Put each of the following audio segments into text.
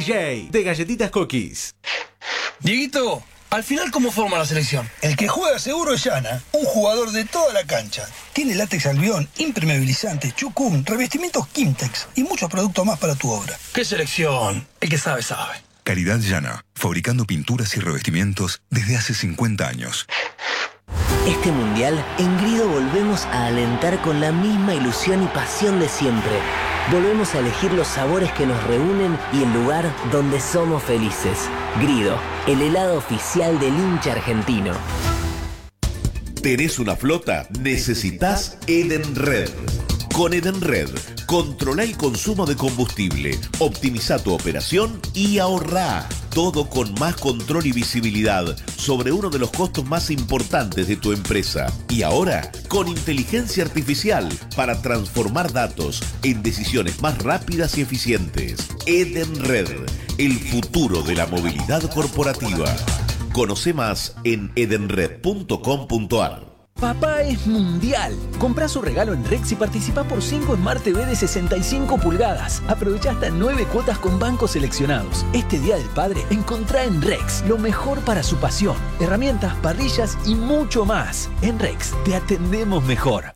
DJ de Galletitas Cookies. Dieguito, al final, ¿cómo forma la selección? El que juega seguro es Yana, un jugador de toda la cancha. Tiene látex albión, impermeabilizante, chucum, revestimientos Kimtex y muchos productos más para tu obra. ¿Qué selección? El que sabe, sabe. Calidad Yana, fabricando pinturas y revestimientos desde hace 50 años. Este mundial, en Grido volvemos a alentar con la misma ilusión y pasión de siempre. Volvemos a elegir los sabores que nos reúnen y el lugar donde somos felices. Grido, el helado oficial del hincha argentino. ¿Tenés una flota? Necesitas Edenred. Con Edenred, controla el consumo de combustible, optimiza tu operación y ahorrá. Todo con más control y visibilidad sobre uno de los costos más importantes de tu empresa. Y ahora, con inteligencia artificial para transformar datos en decisiones más rápidas y eficientes. Edenred, el futuro de la movilidad corporativa. Conoce más en edenred.com.ar. Papá es mundial. Comprá su regalo en Rex y participá por 5 Smart TV de 65 pulgadas. Aprovechá hasta 9 cuotas con bancos seleccionados. Este Día del Padre, encontrá en Rex lo mejor para su pasión. Herramientas, parrillas y mucho más. En Rex te atendemos mejor.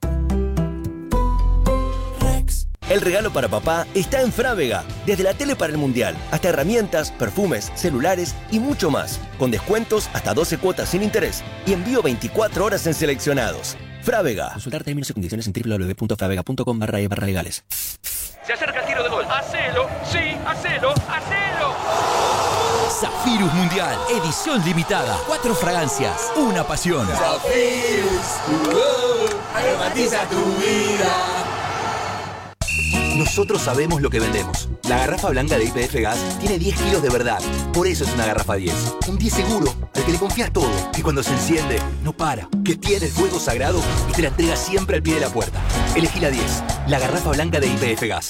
El regalo para papá está en Frávega. Desde la tele para el mundial, hasta herramientas, perfumes, celulares y mucho más. Con descuentos hasta 12 cuotas sin interés y envío 24 horas en seleccionados. Frávega. Consultar términos y condiciones en www.fravega.com/e/legales. Se acerca el tiro de gol. ¡Hacelo! ¡Sí! ¡Hacelo! ¡Hacelo! Zafirus Mundial, edición limitada. 4 fragancias, una pasión. Zafirus, aromatiza tu vida. Nosotros sabemos lo que vendemos. La garrafa blanca de YPF Gas tiene 10 kilos de verdad. Por eso es una garrafa 10. Un 10 seguro, al que le confías todo. Que cuando se enciende, no para. Que tiene el fuego sagrado y te la entrega siempre al pie de la puerta. Elegí la 10. La garrafa blanca de YPF Gas.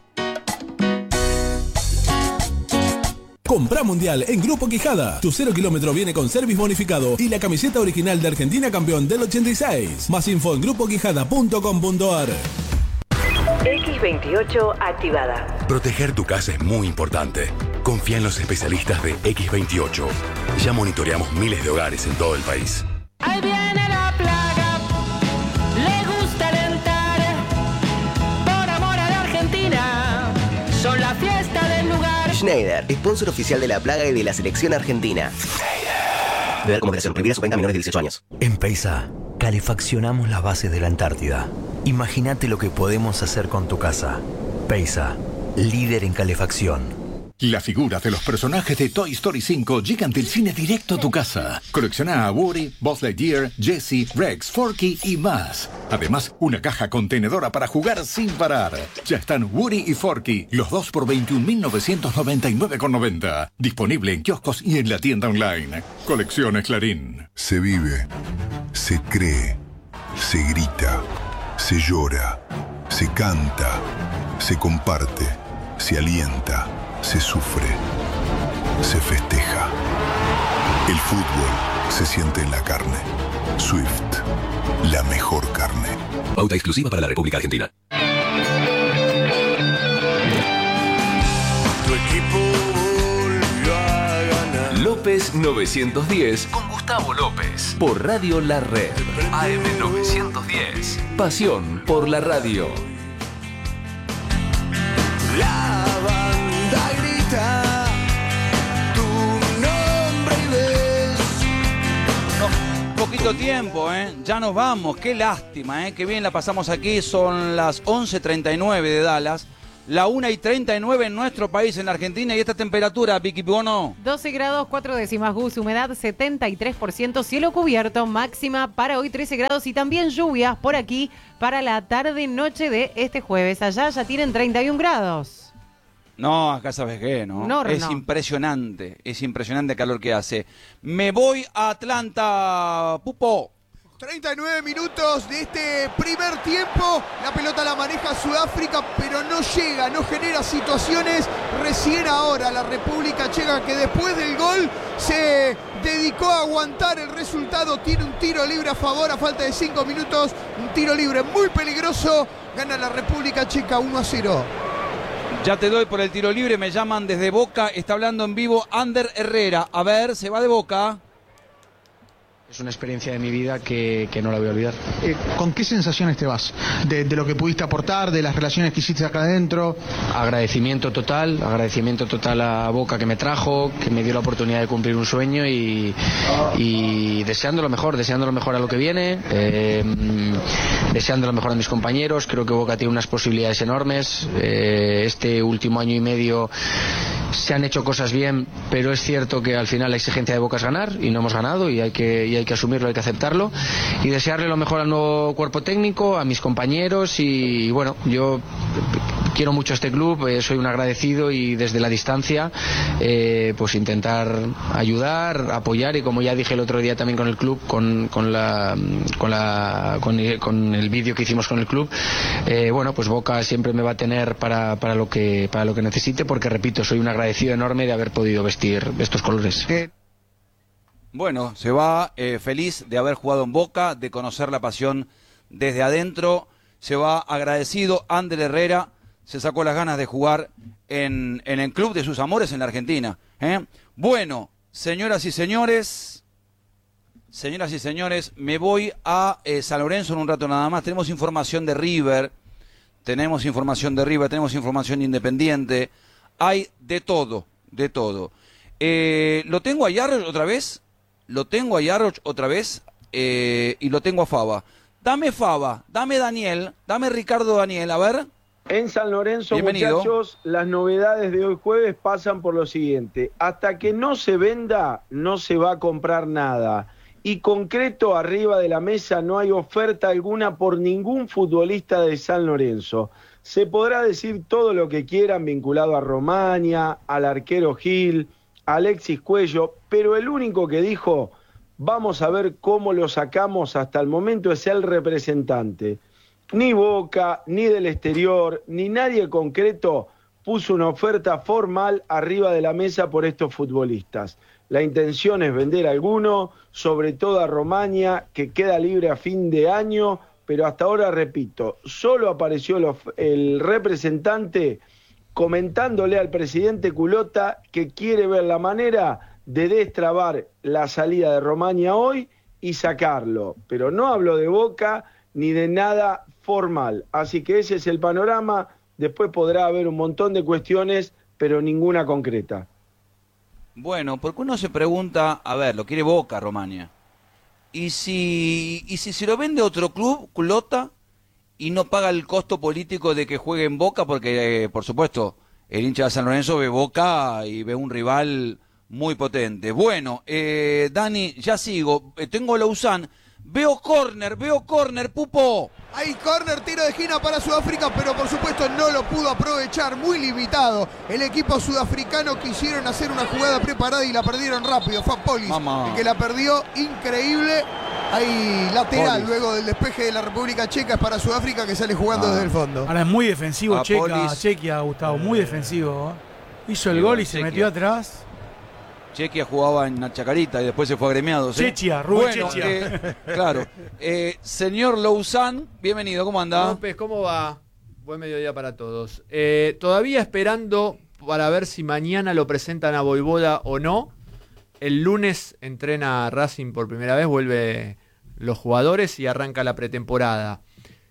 Comprá Mundial en Grupo Quijada. Tu 0 kilómetro viene con service bonificado y la camiseta original de Argentina campeón del 86. Más info en grupoquijada.com.ar. X28 activada. Proteger tu casa es muy importante. Confía en los especialistas de X28. Ya monitoreamos miles de hogares en todo el país. Ahí viene la plaga, le gusta alentar, por amor a la Argentina, son la fiesta del lugar. Schneider, sponsor oficial de la plaga y de la selección argentina. Beber con moderación, prohibir su venta a menores de 18 años. En Peisa, calefaccionamos las bases de la Antártida. Imagínate lo que podemos hacer con tu casa. Peisa, líder en calefacción. Las figuras de los personajes de Toy Story 5 llegan del cine directo a tu casa. Colecciona a Woody, Buzz Lightyear, Jessie, Rex, Forky y más. Además, una caja contenedora para jugar sin parar. Ya están Woody y Forky, los dos por 21.999,90. Disponible en kioscos y en la tienda online. Colecciones Clarín. Se vive, se cree, se grita, se llora, se canta, se comparte, se alienta, se sufre, se festeja. El fútbol se siente en la carne. Swift, la mejor carne. Pauta exclusiva para la República Argentina. Tu equipo volvió a ganar. López 910 con Gustavo López por Radio La Red. AM 910. Pasión por la radio. La banda grita tu nombre y ves. Poquito tiempo, ya nos vamos, qué lástima, qué bien la pasamos aquí, son las 11:39 de Dallas, la 1:39 en nuestro país, en Argentina, y esta temperatura, Vicky Bono. 12 grados, 4 décimas Gus, humedad 73%, cielo cubierto, máxima para hoy 13 grados y también lluvias por aquí para la tarde-noche de este jueves. Allá ya tienen 31 grados. No, acá sabes qué, ¿no? Es impresionante el calor que hace. Me voy a Atlanta, Pupo. 39 minutos de este primer tiempo. La pelota la maneja Sudáfrica, pero no llega, no genera situaciones. Recién ahora la República Checa, que después del gol se dedicó a aguantar el resultado, tiene un tiro libre a favor a falta de 5 minutos. Un tiro libre muy peligroso. Gana la República Checa 1-0. Ya te doy por el tiro libre, me llaman desde Boca, está hablando en vivo Ander Herrera. A ver, se va de Boca. Es una experiencia de mi vida que no la voy a olvidar. ¿Con qué sensaciones te vas? De lo que pudiste aportar, de las relaciones que hiciste acá adentro. Agradecimiento total a Boca que me trajo, que me dio la oportunidad de cumplir un sueño y deseando lo mejor a lo que viene, deseando lo mejor a mis compañeros. Creo que Boca tiene unas posibilidades enormes. Este último año y medio se han hecho cosas bien, pero es cierto que al final la exigencia de Boca es ganar y no hemos ganado y hay que asumirlo, hay que aceptarlo y desearle lo mejor al nuevo cuerpo técnico, a mis compañeros y bueno, yo quiero mucho a este club, soy un agradecido y desde la distancia pues intentar ayudar, apoyar y como ya dije el otro día también con el club, con el vídeo que hicimos con el club, bueno, pues Boca siempre me va a tener para lo que necesite porque repito, soy un agradecido enorme de haber podido vestir estos colores. Bueno, se va feliz de haber jugado en Boca, de conocer la pasión desde adentro, se va agradecido. Ander Herrera se sacó las ganas de jugar en el club de sus amores en la Argentina. Bueno, señoras y señores, me voy a San Lorenzo en un rato nada más. Tenemos información de River, tenemos información de Independiente, hay de todo. Lo tengo a Yarroch otra vez. Y lo tengo a Faba. Dame Faba, dame Daniel, dame Ricardo Daniel, a ver. En San Lorenzo, bienvenido. Muchachos, las novedades de hoy jueves pasan por lo siguiente. Hasta que no se venda, no se va a comprar nada. Y concreto, arriba de la mesa no hay oferta alguna por ningún futbolista de San Lorenzo. Se podrá decir todo lo que quieran vinculado a Romaña, al arquero Gil, Alexis Cuello, pero el único que dijo, vamos a ver cómo lo sacamos hasta el momento, es el representante. Ni Boca, ni del exterior, ni nadie concreto puso una oferta formal arriba de la mesa por estos futbolistas. La intención es vender a alguno, sobre todo a Romaña, que queda libre a fin de año, pero hasta ahora, repito, solo apareció el representante comentándole al presidente Culota que quiere ver la manera de destrabar la salida de Romaña hoy y sacarlo. Pero no hablo de Boca ni de nada formal. Así que ese es el panorama. Después podrá haber un montón de cuestiones, pero ninguna concreta. Bueno, porque uno se pregunta, a ver, lo quiere Boca, Romaña. ¿Y si se lo vende otro club, Culota, y no paga el costo político de que juegue en Boca? Porque, por supuesto, el hincha de San Lorenzo ve Boca y ve un rival muy potente. Bueno, Dani, ya sigo. Tengo Lausanne. Veo córner, Pupo. Hay córner, tiro de esquina para Sudáfrica, pero por supuesto no lo pudo aprovechar, muy limitado. El equipo sudafricano quisieron hacer una jugada preparada y la perdieron rápido. Fue Polis el que la perdió, increíble. Hay lateral luego del despeje de la República Checa, es para Sudáfrica que sale jugando desde el fondo. Ahora es muy defensivo Chequia, Gustavo, muy defensivo. Hizo el gol y se metió atrás. Chequia jugaba en Chacarita y después se fue agremiado. ¿Sí? Rubén Chechia. Claro. Señor Lausanne, bienvenido, ¿cómo anda? López, ¿cómo va? Buen mediodía para todos. Todavía esperando para ver si mañana lo presentan a Voivoda o no. El lunes entrena Racing por primera vez, vuelve los jugadores y arranca la pretemporada.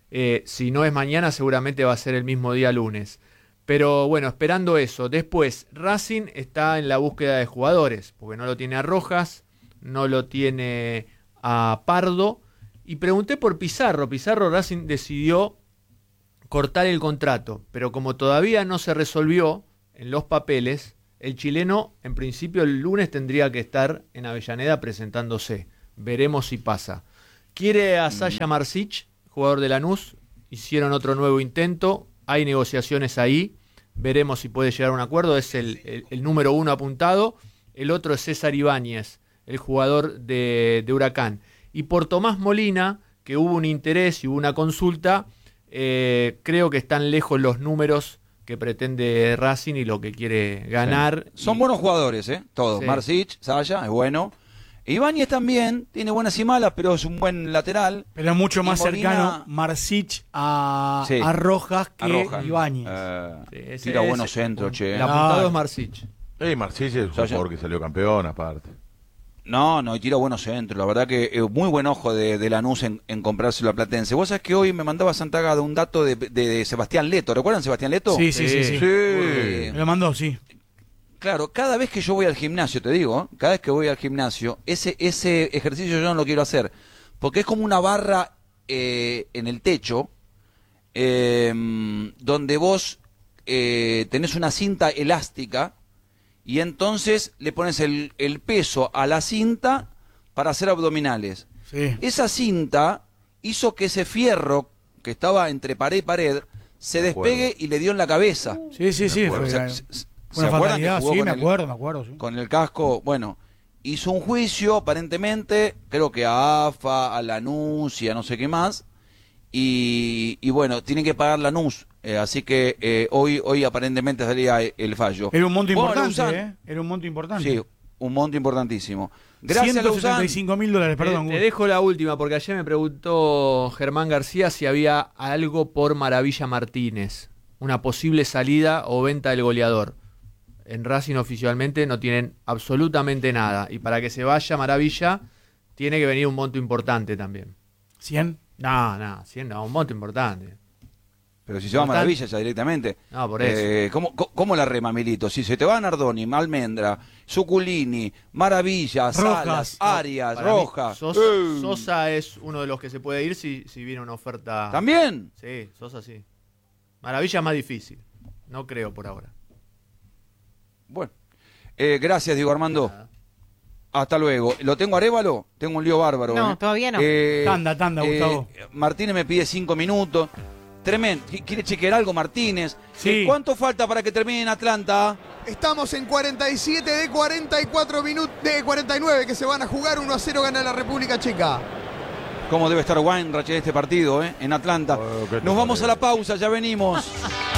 Si no es mañana, seguramente va a ser el mismo día lunes. Pero bueno, esperando eso. Después, Racing está en la búsqueda de jugadores, porque no lo tiene a Rojas, no lo tiene a Pardo. Y pregunté por Pizarro. Pizarro, Racing decidió cortar el contrato, pero como todavía no se resolvió en los papeles, el chileno en principio el lunes tendría que estar en Avellaneda presentándose. Veremos si pasa. Quiere a Sasha Marsic, jugador de Lanús. Hicieron otro nuevo intento. Hay negociaciones ahí. Veremos si puede llegar a un acuerdo. Es el número uno apuntado. El otro es César Ibáñez, el jugador de Huracán. Y por Tomás Molina, que hubo un interés y hubo una consulta, creo que están lejos los números que pretende Racing y lo que quiere ganar. Sí. Son buenos jugadores, todos. Sí. Marsic, Sasha, es bueno. Ibáñez también, tiene buenas y malas, pero es un buen lateral. Pero es mucho más Molina, cercano Marsic a Rojas que Ibáñez. Tira buenos centros, che. El apuntado es Marsic. Marsic es un jugador que salió campeón, aparte. No, y tira buenos centros. La verdad que muy buen ojo de Lanús en comprárselo a Platense. Vos sabés que hoy me mandaba Santagada un dato de Sebastián Leto. ¿Recuerdan Sebastián Leto? Sí. Me lo mandó, sí. Claro, cada vez que yo voy al gimnasio, te digo, cada vez que voy al gimnasio, ese ejercicio yo no lo quiero hacer. Porque es como una barra en el techo, donde vos tenés una cinta elástica, y entonces le pones el peso a la cinta para hacer abdominales. Sí. Esa cinta hizo que ese fierro que estaba entre pared y pared se despegue y le dio en la cabeza. Sí. ¿Se acuerdan que jugó me acuerdo. Sí. Con el casco? Bueno, hizo un juicio aparentemente, creo que a AFA, a Lanús y a no sé qué más, y bueno, tienen que pagar Lanús. Así que hoy aparentemente salía el fallo. Era un monto importante, Era un monto importante. Sí, un monto importantísimo. Gracias, $175.000, perdón. Te dejo la última, porque ayer me preguntó Germán García si había algo por Maravilla Martínez. Una posible salida o venta del goleador. En Racing oficialmente no tienen absolutamente nada. Y para que se vaya Maravilla, tiene que venir un monto importante también. ¿100? No, 100 no, un monto importante. Pero si se va a Maravilla ya directamente. No, por eso. ¿Cómo la rema, Milito? Si se te va Nardoni, Almendra, Zuculini, Maravilla, Salas, Arias, Rojas. Sosa es uno de los que se puede ir si viene una oferta. ¿También? Sí, Sosa sí. Maravilla es más difícil. No creo por ahora. Bueno. Gracias, Diego Armando. Hasta luego. ¿Lo tengo a Arévalo? Tengo un lío bárbaro. No, todavía no. Tanda, Gustavo. Martínez me pide 5 minutos. Tremendo. ¿Quiere chequear algo, Martínez? Sí. ¿Cuánto falta para que termine en Atlanta? Estamos en 47 de 44 minutos, de 49 que se van a jugar. 1-0 gana la República Checa. ¿Cómo debe estar Weinreich en este partido, en Atlanta? Nos vamos a la pausa, ya venimos.